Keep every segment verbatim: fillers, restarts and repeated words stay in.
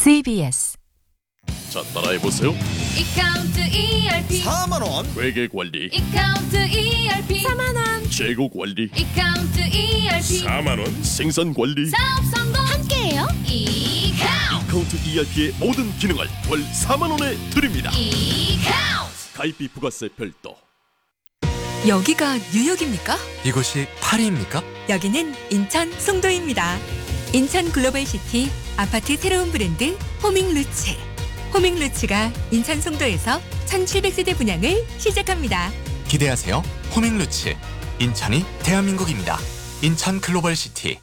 씨비에스. 자, 따라해보세요. 이카운트 이알피 사만 원. 회계관리. 이카운트 이알피 사만 원. 재고관리. 이카운트 이알피 사만 원. 생산관리. 사업 성공 함께해요. 이카운트 카운트 이알피의 모든 기능을 월 사만 원에 드립니다. 이카운트 가입비 부가세 별도. 여기가 뉴욕입니까? 이곳이 파리입니까? 여기는 인천 송도입니다. 인천 글로벌시티 아파트 새로운 브랜드 호밍루츠. 호밍루츠가 인천 송도에서 천칠백 세대 분양을 시작합니다. 기대하세요. 호밍루츠. 인천이 대한민국입니다. 인천 글로벌시티.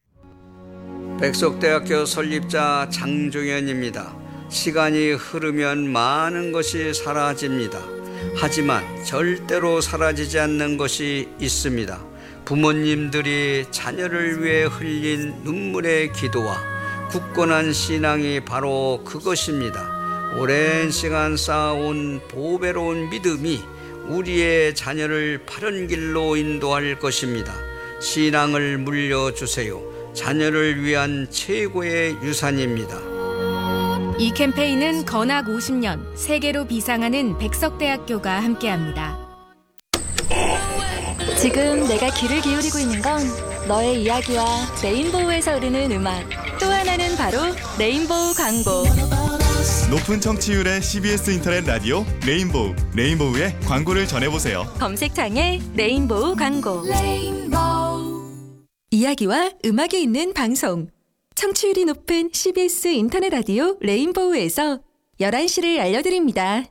백석대학교 설립자 장종현입니다. 시간이 흐르면 많은 것이 사라집니다. 하지만 절대로 사라지지 않는 것이 있습니다. 부모님들이 자녀를 위해 흘린 눈물의 기도와 굳건한 신앙이 바로 그것입니다. 오랜 시간 쌓아온 보배로운 믿음이 우리의 자녀를 바른 길로 인도할 것입니다. 신앙을 물려주세요. 자녀를 위한 최고의 유산입니다. 이 캠페인은 건학 오십 년 세계로 비상하는 백석대학교가 함께합니다. 지금 내가 귀를 기울이고 있는 건 너의 이야기와 레인보우에서 흐르는 음악, 또 하나는 바로 레인보우 광고. 높은 청취율의 씨비에스 인터넷 라디오 레인보우, 레인보우의 광고를 전해보세요. 검색창에 레인보우 광고. 이야기와 음악이 있는 방송. 청취율이 높은 씨비에스 인터넷 라디오 레인보우에서 열한 시를 알려드립니다.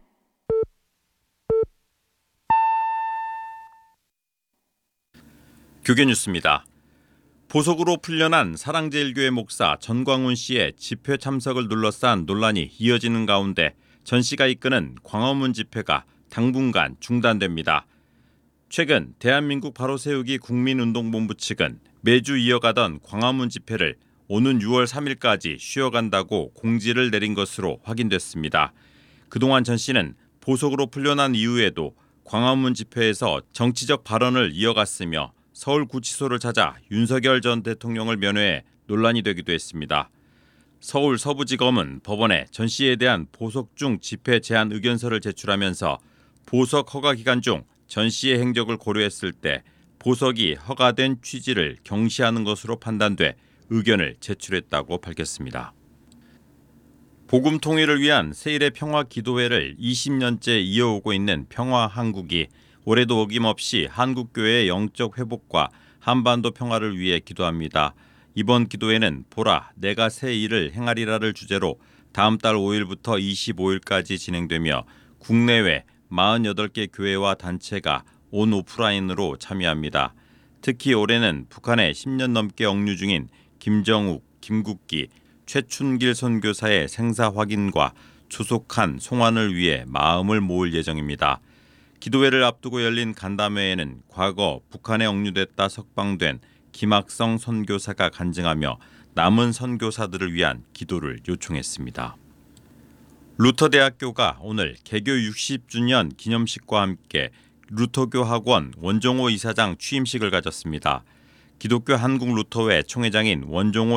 교계 뉴스입니다. 보석으로 풀려난 사랑제일교회 목사 전광훈 씨의 집회 참석을 둘러싼 논란이 이어지는 가운데 전 씨가 이끄는 광화문 집회가 당분간 중단됩니다. 최근 대한민국 바로세우기 국민운동본부 측은 매주 이어가던 광화문 집회를 오는 유월 삼일까지 쉬어간다고 공지를 내린 것으로 확인됐습니다. 그동안 전 씨는 보석으로 풀려난 이후에도 광화문 집회에서 정치적 발언을 이어갔으며 서울구치소를 찾아 윤석열 전 대통령을 면회해 논란이 되기도 했습니다. 서울 서부지검은 법원에 전 씨에 대한 보석 중 집회 제한 의견서를 제출하면서 보석 허가 기간 중 전 씨의 행적을 고려했을 때 보석이 허가된 취지를 경시하는 것으로 판단돼 의견을 제출했다고 밝혔습니다. 복음 통일을 위한 세일의 평화 기도회를 이십 년째 이어오고 있는 평화한국이 올해도 어김없이 한국교회의 영적 회복과 한반도 평화를 위해 기도합니다. 이번 기도회는 보라 내가 새 일을 행하리라를 주제로 다음 달 오일부터 이십오일까지 진행되며 국내외 사십팔 개 교회와 단체가 온 오프라인으로 참여합니다. 특히 올해는 북한에 십 년 넘게 억류 중인 김정욱, 김국기, 최춘길 선교사의 생사 확인과 조속한 송환을 위해 마음을 모을 예정입니다. 기도회를 앞두고 열린 간담회에는 과거 북한에 억류됐다 석방된 김학성 선교사가 간증하며 남은 선교사들을 위한 기도를 요청했습니다. 루터대학교가 오늘 개교 육십 주년 기념식과 함께 루터교 학원 원종호 이사장 취임식을 가졌습니다. 기독교 한국루터회 총회장인 원종호